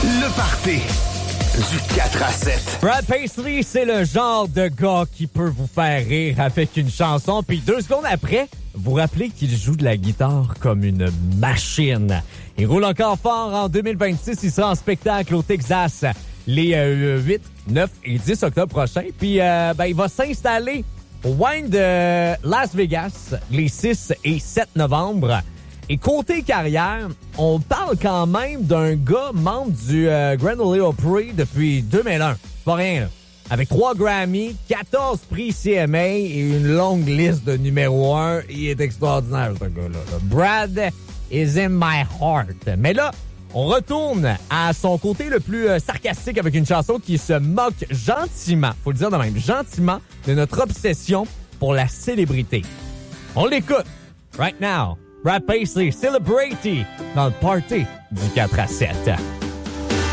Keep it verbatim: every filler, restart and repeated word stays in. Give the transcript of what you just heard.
Le party du quatre à sept. Brad Paisley, c'est le genre de gars qui peut vous faire rire avec une chanson, puis deux secondes après, vous rappelez qu'il joue de la guitare comme une machine. Il roule encore fort en deux mille vingt-six. Il sera en spectacle au Texas les euh, huit, neuf et dix octobre prochains. Puis euh, ben, il va s'installer au Wine de Las Vegas les six et sept novembre. Et côté carrière, on parle quand même d'un gars membre du euh, Grand Ole Opry depuis deux mille un. C'est pas rien, là. Avec trois Grammy, quatorze prix C M A et une longue liste de numéro un. Il est extraordinaire, ce gars-là. Brad is in my heart. Mais là, on retourne à son côté le plus euh, sarcastique avec une chanson qui se moque gentiment, faut le dire de même, gentiment, de notre obsession pour la célébrité. On l'écoute right now. Brad Paisley, Celebrity, dans le party du quatre à sept.